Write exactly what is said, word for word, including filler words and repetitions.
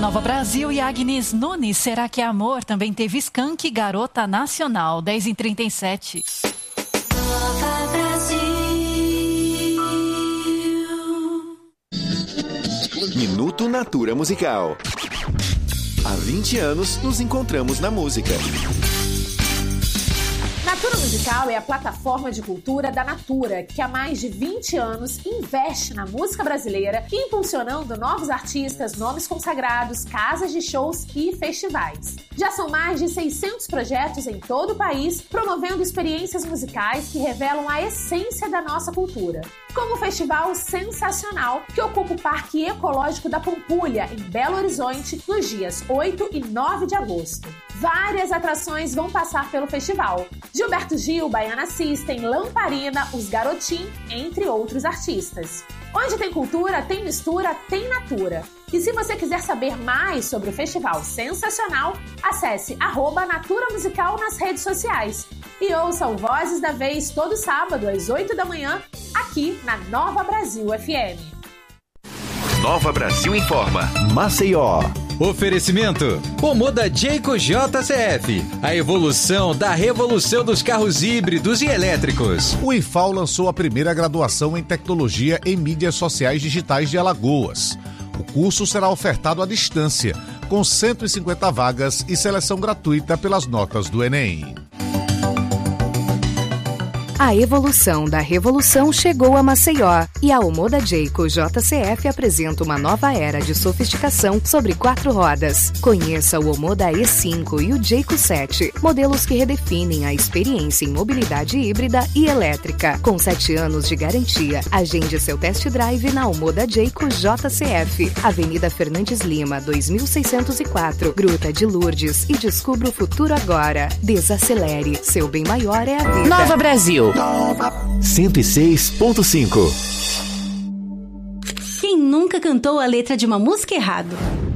Nova Brasil e Agnes Nunes, Será que é Amor? Também teve Skank, Garota Nacional, dez e trinta e sete. Nova Brasil. Minuto Natura Musical. Há vinte anos nos encontramos na música. Natura Musical é a plataforma de cultura da Natura, que há mais de vinte anos investe na música brasileira, impulsionando novos artistas, nomes consagrados, casas de shows e festivais. Já são mais de seiscentos projetos em todo o país, promovendo experiências musicais que revelam a essência da nossa cultura. Como o Festival Sensacional, que ocupa o Parque Ecológico da Pampulha, em Belo Horizonte, nos dias oito e nove de agosto. Várias atrações vão passar pelo festival. Gilberto Gil, Baiana System, Lamparina, Os Garotim, entre outros artistas. Onde tem cultura, tem mistura, tem Natura. E se você quiser saber mais sobre o Festival Sensacional, acesse arroba Natura Musical nas redes sociais. E ouça o Vozes da Vez todo sábado às oito da manhã, aqui na Nova Brasil F M. Nova Brasil Informa. Maceió. Oferecimento: Omoda Jayco J C F, a evolução da revolução dos carros híbridos e elétricos. O I F A O lançou a primeira graduação em Tecnologia em Mídias Sociais Digitais de Alagoas. O curso será ofertado à distância, com cento e cinquenta vagas e seleção gratuita pelas notas do Enem. A evolução da revolução chegou a Maceió e a Omoda Jayco J C F apresenta uma nova era de sofisticação sobre quatro rodas. Conheça o Omoda E cinco e o Jayco sete, modelos que redefinem a experiência em mobilidade híbrida e elétrica. Com sete anos de garantia, agende seu test drive na Omoda Jayco J C F, Avenida Fernandes Lima, dois mil seiscentos e quatro, Gruta de Lourdes, e descubra o futuro agora. Desacelere, seu bem maior é a vida. Nova Brasil. cento e seis ponto cinco. Quem nunca cantou a letra de uma música errado?